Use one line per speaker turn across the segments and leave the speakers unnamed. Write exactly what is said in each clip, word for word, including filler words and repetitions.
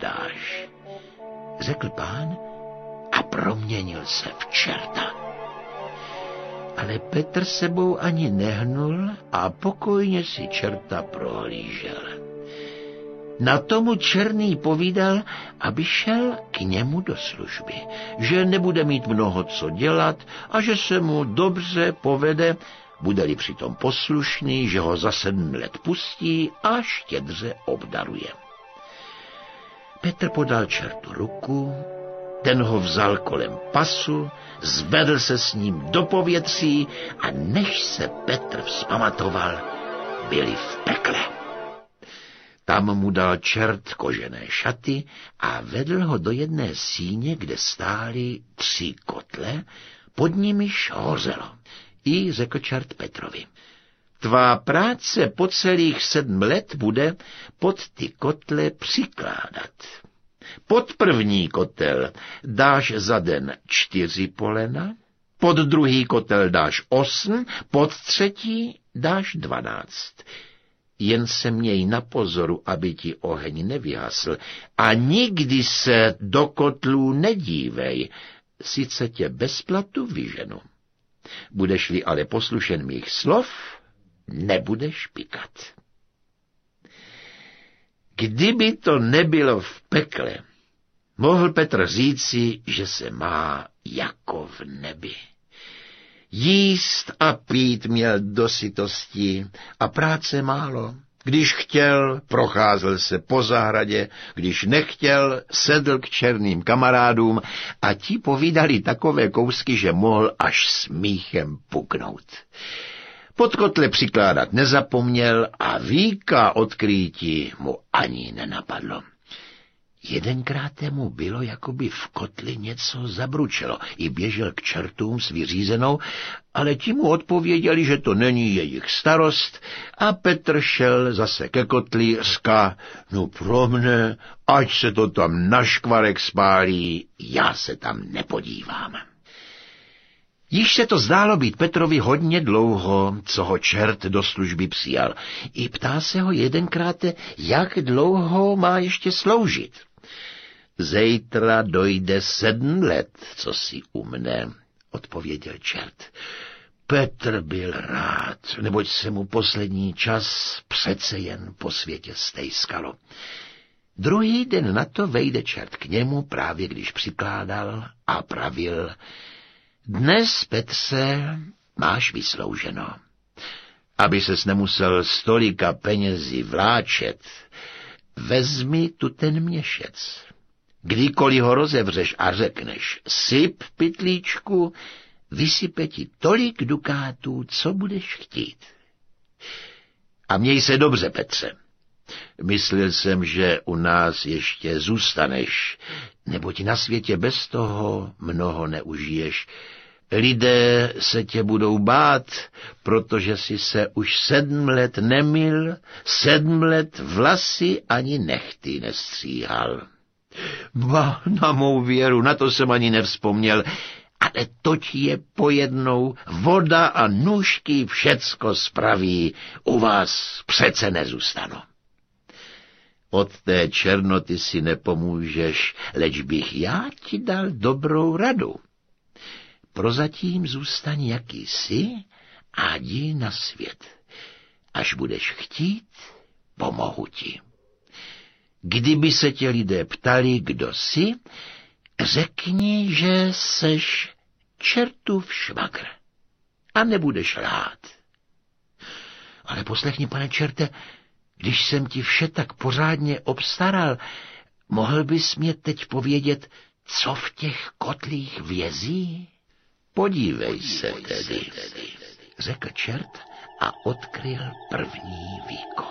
dáš, řekl Pán a proměnil se v čerta. Ale Petr sebou ani nehnul a pokojně si čerta prohlížel. Na tomu černý povídal, aby šel k němu do služby, že nebude mít mnoho co dělat a že se mu dobře povede, bude-li přitom poslušný, že ho za sedm let pustí a štědře obdaruje. Petr podal čertu ruku, ten ho vzal kolem pasu, zvedl se s ním do povětří a než se Petr vzpamatoval, byli v pekle. Tam mu dal čert kožené šaty a vedl ho do jedné síně, kde stály tři kotle, pod nimiž hořelo. I řekl čert Petrovi: tvá práce po celých sedm let bude pod ty kotle přikládat. Pod první kotel dáš za den čtyři polena, pod druhý kotel dáš osm, pod třetí dáš dvanáct. Jen se měj na pozoru, aby ti oheň nevyhasl a nikdy se do kotlů nedívej, sice tě bez platu vyženu. Budeš-li ale poslušen mých slov, nebudeš pikat. Kdyby to nebylo v pekle, mohl Petr říci, že se má jako v nebi. Jíst a pít měl do sytosti a práce málo. Když chtěl, procházel se po zahradě, když nechtěl, sedl k černým kamarádům a ti povídali takové kousky, že mohl až smíchem puknout. Pod kotle přikládat nezapomněl a víka odkrýti mu ani nenapadlo. Jedenkrát mu bylo, jakoby v kotli něco zabručelo. I běžel k čertům s vyřízenou, ale ti mu odpověděli, že to není jejich starost, a Petr šel zase ke kotli, říká: no pro mne, ať se to tam na škvarek spálí, já se tam nepodívám. Již se to zdálo být Petrovi hodně dlouho, co ho čert do služby přijal. I ptá se ho jedenkrát, jak dlouho má ještě sloužit. Zejtra dojde sedm let, co si u mne, odpověděl čert. Petr byl rád, neboť se mu poslední čas přece jen po světě stejskalo. Druhý den na to vejde čert k němu, právě když přikládal, a pravil: dnes, Petře, máš vyslouženo. Aby ses nemusel stolika penězi vláčet, vezmi tu ten měšec. Kdykoliv ho rozevřeš a řekneš syp, pytlíčku, vysype ti tolik dukátů, co budeš chtít. A měj se dobře, Petře. Myslel jsem, že u nás ještě zůstaneš, neboť na světě bez toho mnoho neužiješ. Lidé se tě budou bát, protože jsi se už sedm let nemyl, sedm let vlasy ani nehty nestříhal. Ba, na mou věru, na to jsem ani nevzpomněl, ale toť je pojednou, voda a nůžky všecko spraví, u vás přece nezůstanu. Od té černoty si nepomůžeš, leč bych já ti dal dobrou radu. Prozatím zůstaň, jaký jsi, a jdi na svět. Až budeš chtít, pomohu ti. Kdyby se tě lidé ptali, kdo jsi, řekni, že seš čertův švagr a nebudeš lhát. Ale poslechni, pane čerte, když jsem ti vše tak pořádně obstaral, mohl bys mě teď povědět, co v těch kotlích vězí? Podívej se tedy, řekl čert a odkryl první víko.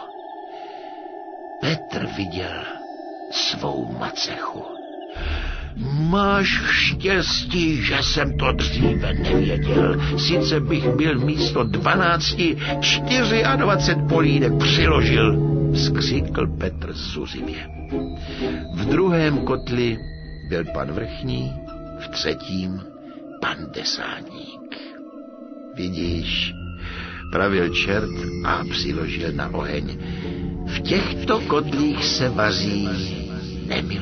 Petr viděl svou macechu. Máš štěstí, že jsem to dříve nevěděl. Sice bych byl místo dvanácti čtyři a dvacet polínek přiložil, vzkřikl Petr zuřivě. V druhém kotli byl pan vrchní, v třetím pan desátník. Vidíš, pravil čert a přiložil na oheň. V těchto kotlích se vaří nemilé